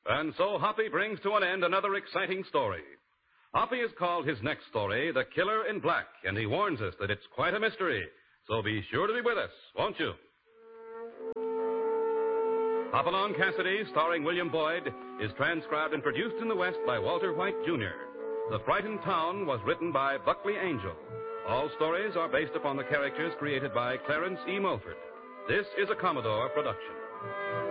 And so Hoppy brings to an end another exciting story. Hoppy has called his next story The Killer in Black, and he warns us that it's quite a mystery. So be sure to be with us, won't you? Hopalong Cassidy, starring William Boyd, is transcribed and produced in the West by Walter White, Jr. The Frightened Town was written by Buckley Angel. All stories are based upon the characters created by Clarence E. Mulford. This is a Commodore production.